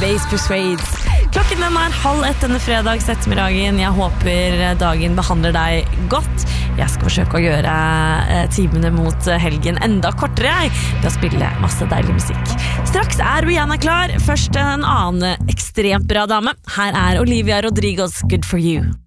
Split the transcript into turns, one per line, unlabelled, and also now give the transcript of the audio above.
Base Persuades. Klokken den 12:30 denne fredags ettermiddagen. Jeg håper dagen behandler deg godt. Jeg skal forsøke å gjøre timene mot helgen enda kortere ved å spille masse deilig musikk. Straks Rihanna klar. Først en annen ekstremt bra dame. Her Olivia Rodrigos, Good For You.